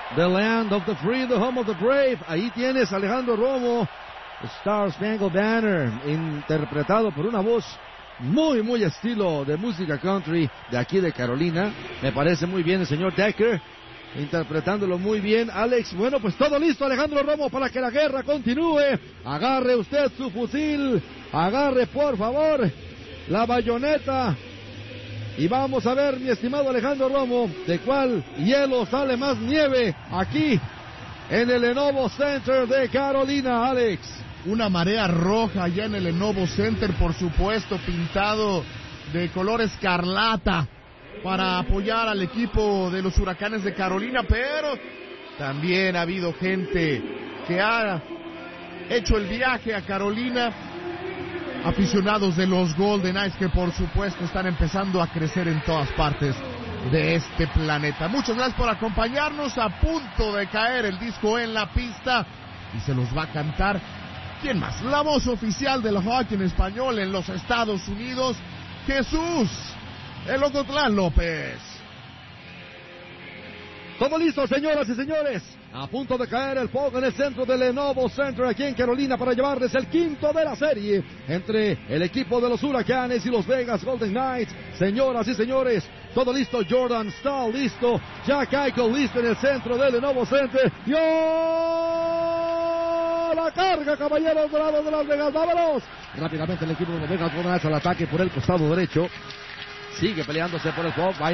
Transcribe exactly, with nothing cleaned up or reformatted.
The land of the free, the home of the brave. Ahí tienes a Alejandro Romo, Star Spangled Banner, interpretado por una voz muy, muy estilo de música country de aquí de Carolina. Me parece muy bien el señor Decker, interpretándolo muy bien. Alex, bueno, pues todo listo, Alejandro Romo, para que la guerra continúe. Agarre usted su fusil, agarre por favor la bayoneta. Y vamos a ver, mi estimado Alejandro Romo, de cuál hielo sale más nieve aquí en el Lenovo Center de Carolina, Alex. Una marea roja allá en el Lenovo Center, por supuesto, pintado de color escarlata para apoyar al equipo de los Huracanes de Carolina, pero también ha habido gente que ha hecho el viaje a Carolina, aficionados de los Golden Knights, que por supuesto están empezando a crecer en todas partes de este planeta. Muchas gracias por acompañarnos. A punto de caer el disco en la pista y se los va a cantar, ¿quién más? La voz oficial del hockey en español en los Estados Unidos, Jesús El Ocotlán López. Todo listo, señoras y señores. A punto de caer el fuego en el centro del Lenovo Center aquí en Carolina para llevarles el quinto de la serie entre el equipo de los Huracanes y los Vegas Golden Knights. Señoras y señores, todo listo. Jordan Staal listo. Jack Eichel listo en el centro del Lenovo Center. ¡Y oh, la carga, caballeros dorados de Las Vegas! ¡Vámonos! Rápidamente el equipo de los Vegas Golden Knights al ataque por el costado derecho. Sigue peleándose por el juego.